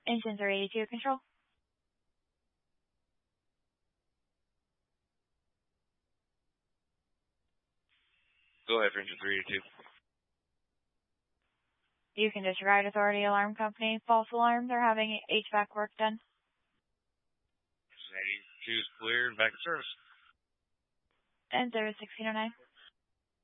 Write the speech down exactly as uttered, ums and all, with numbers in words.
Engines are eighty-two, control. Go ahead for engine three eighty-two. You can disregard authority, alarm company. False alarm, they're having H V A C work done. eighty-two is cleared, back in service. And service sixteen oh nine.